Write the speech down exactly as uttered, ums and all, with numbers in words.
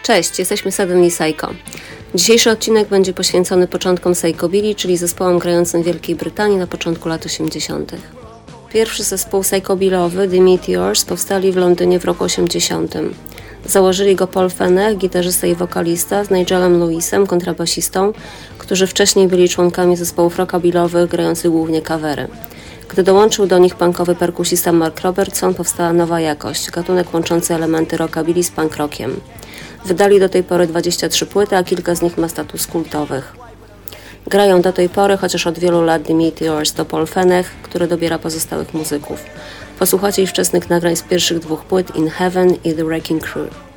Cześć, jesteśmy Suddenly Psycho. Dzisiejszy odcinek będzie poświęcony początkom psychobilly, czyli zespołom grającym w Wielkiej Brytanii na początku lat osiemdziesiątych. Pierwszy zespół psychobillowy, The Meteors, powstali w Londynie w roku osiemdziesiątym. Założyli go Paul Fenech, gitarzysta i wokalista, z Nigelem Lewisem, kontrabasistą, którzy wcześniej byli członkami zespołów rockabillowych grających głównie covery. Gdy dołączył do nich punkowy perkusista Mark Robertson, powstała nowa jakość, gatunek łączący elementy rockabilly z punk rockiem. Wydali do tej pory dwadzieścia trzy płyty, a kilka z nich ma status kultowych. Grają do tej pory, chociaż od wielu lat The Meteors to Paul Fenech, który dobiera pozostałych muzyków. Posłuchacie ich wczesnych nagrań z pierwszych dwóch płyt In Heaven i The Wrecking Crew.